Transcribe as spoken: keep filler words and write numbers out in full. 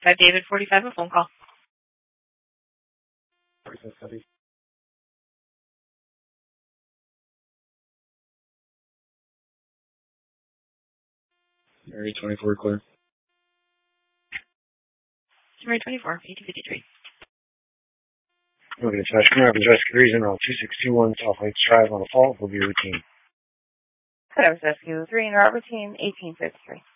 five David forty-five, a phone call. Area twenty-four, clear. Area twenty-four, P two fifty-three. We're going to touch American Rescue Reason on two six two one South Lakes Drive on a fault will be routine. Service Rescue three in Robert Team eighteen fifty-three.